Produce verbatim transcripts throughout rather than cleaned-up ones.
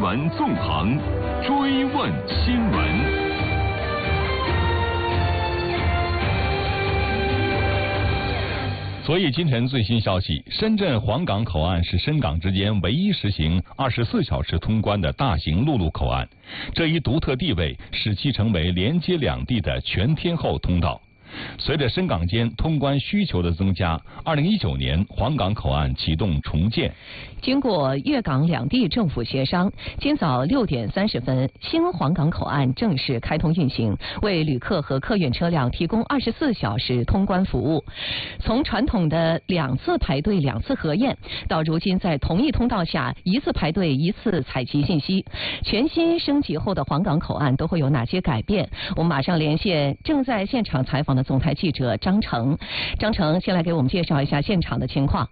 闻纵横，追问新闻。昨夜今晨最新消息，深圳黄岗口岸是深港之间唯一实行二十四小时通关的大型陆路口岸，这一独特地位使其成为连接两地的全天候通道。随着深港间通关需求的增加，二零一九年黄岗口岸启动重建。 经过粤港两地政府协商，今早六点三十分，新黄岗口岸正式开通运行，为旅客和客运车辆提供二十四小时通关服务。从传统的两次排队两次核验，到如今在同一通道下一次排队一次采集信息，全新升级后的黄岗口岸都会有哪些改变？我们马上连线正在现场采访的总台记者张成。张成，先来给我们介绍一下现场的情况。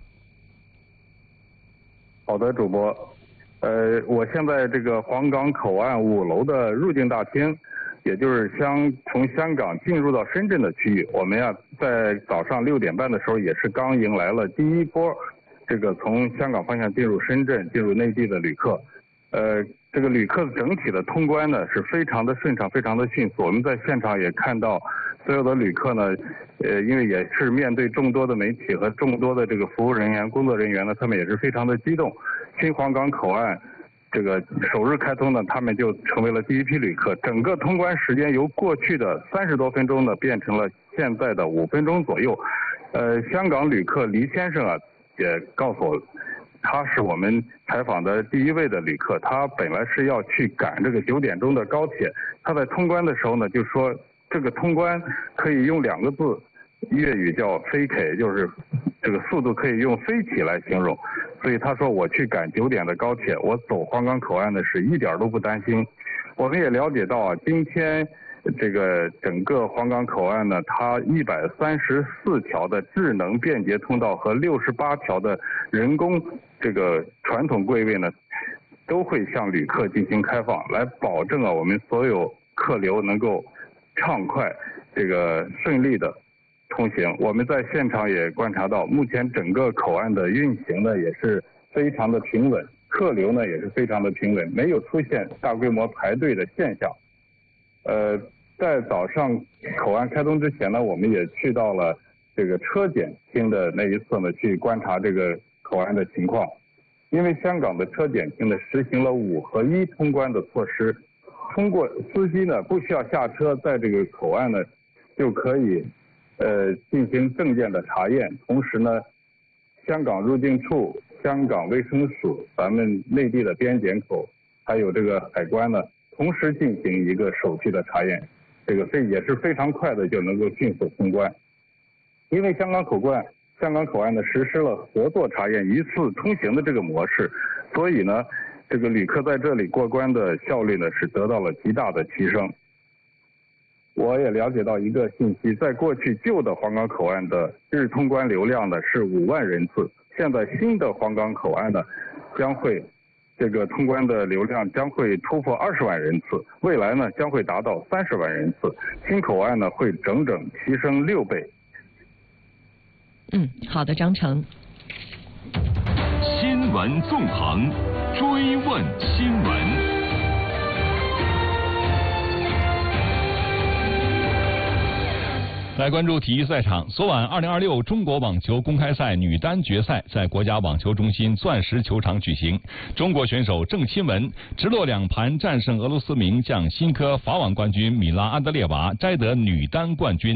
好的，主播，呃，我现在这个黄岗口岸五楼的入境大厅，也就是香从香港进入到深圳的区域，我们呀在早上六点半的时候也是刚迎来了第一波这个从香港方向进入深圳、进入内地的旅客，呃，这个旅客整体的通关呢是非常的顺畅、非常的迅速。我们在现场也看到，所有的旅客呢，呃，因为也是面对众多的媒体和众多的这个服务人员、工作人员呢，他们也是非常的激动。新黄岗口岸这个首日开通呢，他们就成为了第一批旅客。整个通关时间由过去的三十多分钟呢，变成了现在的五分钟左右。呃，香港旅客黎先生啊，也告诉我，他是我们采访的第一位的旅客。他本来是要去赶这个九点钟的高铁，他在通关的时候呢，就说这个通关可以用两个字，粤语叫飞起，就是这个速度可以用飞起来形容。所以他说我去赶九点的高铁，我走黄岗口岸呢是一点都不担心。我们也了解到啊，今天这个整个黄岗口岸呢，它一百三十四条的智能便捷通道和六十八条的人工这个传统柜位呢，都会向旅客进行开放，来保证啊我们所有客流能够畅快、这个顺利的通行。我们在现场也观察到，目前整个口岸的运行呢也是非常的平稳，客流呢也是非常的平稳，没有出现大规模排队的现象。呃，在早上口岸开通之前呢，我们也去到了这个车检厅的那一侧呢，去观察这个口岸的情况。因为香港的车检厅呢实行了五合一通关的措施，通过司机呢不需要下车，在这个口岸呢就可以呃进行证件的查验，同时呢，香港入境处、香港卫生署、咱们内地的边检口，还有这个海关呢，同时进行一个手续的查验，这个非也是非常快的就能够迅速通关。因为香港口岸香港口岸呢实施了合作查验一次通行的这个模式，所以呢，这个旅客在这里过关的效率呢是得到了极大的提升。我也了解到一个信息，在过去旧的黄岗口岸的日通关流量呢是五万人次，现在新的黄岗口岸呢将会这个通关的流量将会突破二十万人次，未来呢将会达到三十万人次，新口岸呢会整整提升六倍。 嗯，好的，张成。 新闻纵横，追问新闻。来关注体育赛场，昨晚二零二六中国网球公开赛女单决赛在国家网球中心钻石球场举行。中国选手郑钦文直落两盘战胜俄罗斯名将新科法网冠军米拉安德烈娃，摘得女单冠军。